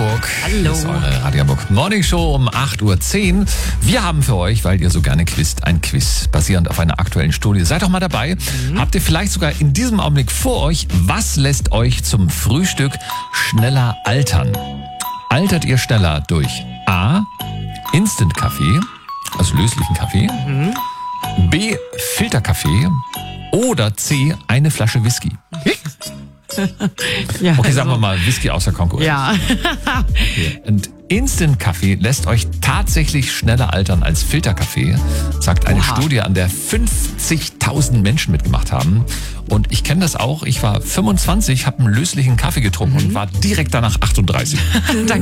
Hamburg. Hallo. Das ist eure Radio Hamburg Morning Show um 8.10 Uhr. Wir haben für euch, weil ihr so gerne quizt, ein Quiz basierend auf einer aktuellen Studie. Seid doch mal dabei. Habt ihr vielleicht sogar in diesem Augenblick vor euch, was lässt euch zum Frühstück schneller altern? Altert ihr schneller durch A. Instant-Kaffee, also löslichen Kaffee, B. Filterkaffee oder C. eine Flasche Whisky? Ja, Okay, sagen wir mal Whisky außer Konkurrenz. Ja. Okay. Und Instant-Kaffee lässt euch tatsächlich schneller altern als Filterkaffee, sagt eine Studie, an der 50.000 Menschen mitgemacht haben. Und ich kenne das auch. Ich war 25, habe einen löslichen Kaffee getrunken und war direkt danach 38. Dann